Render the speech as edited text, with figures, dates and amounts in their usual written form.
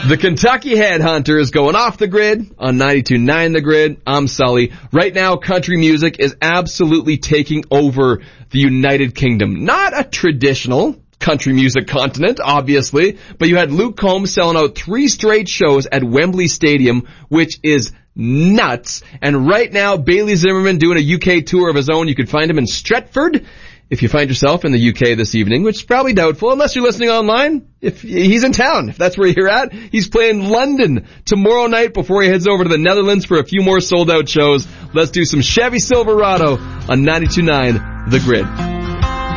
The Kentucky Headhunter is going off the grid on 92.9 The Grid. I'm Sully. Right now, country music is absolutely taking over the United Kingdom. Not a traditional country music continent, obviously, but you had Luke Combs selling out 3 straight shows at Wembley Stadium, which is nuts. And right now, Bailey Zimmerman doing a UK tour of his own. You can find him in Stretford. If you find yourself in the UK this evening, which is probably doubtful, unless you're listening online, if he's in town, if that's where you're at, he's playing London tomorrow night before he heads over to the Netherlands for a few more sold-out shows. Let's do some Chevy Silverado on 92.9 The Grid.